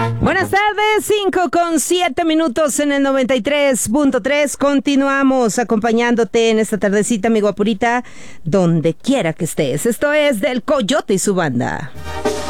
Buenas tardes, 5:07 en el 93.3. Continuamos acompañándote en esta tardecita, mi guapurita, donde quiera que estés. Esto es del Coyote y su banda.